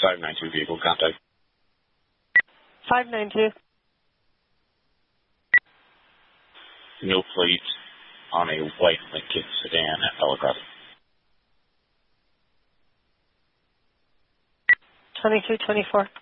592 vehicle contact. 592. No plate on a white Lincoln sedan at Palo Crossing. 2224.